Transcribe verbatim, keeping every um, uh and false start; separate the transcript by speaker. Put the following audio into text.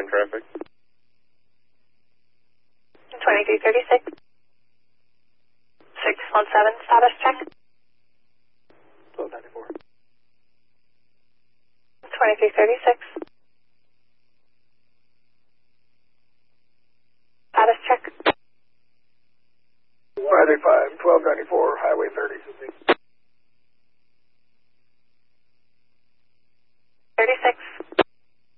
Speaker 1: traffic.
Speaker 2: twenty-three thirty-six. six one seven, status check.
Speaker 3: twelve ninety-four.
Speaker 2: twenty-three thirty-six. Status check.
Speaker 3: five eight five, twelve ninety-four, Highway thirty.